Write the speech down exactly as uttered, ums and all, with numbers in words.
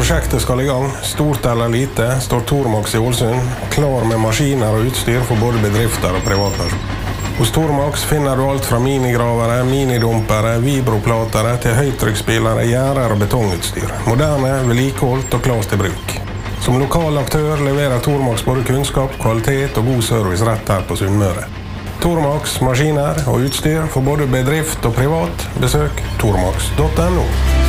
Prosjektet skal i gang. Stort eller lite står Tormax i Ålesund, klar med maskiner og utstyr for både bedrifter og privatpersoner. Hos Tormax finner du alt fra minigravere, minidumpere, vibroplatere til høytrykksspillere, gjerder og betongutstyr. Moderne, vedlikeholdt og klart til bruk. Som lokal aktør leverer Tormax både kunnskap, kvalitet og god service rett her på Sunnmøre. Tormax maskiner og utstyr for både bedrift og privat. Besøk tormax punktum no.